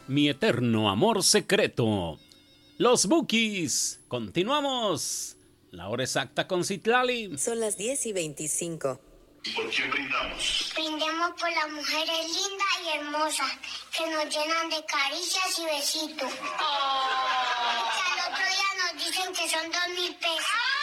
Mi eterno amor secreto. Los Bukis. Continuamos. La hora exacta con Citlali. Son las 10:25. ¿Por qué brindamos? Brindemos por las mujeres lindas y hermosas que nos llenan de caricias y besitos. Que al otro día nos dicen que son 2.000 pesos.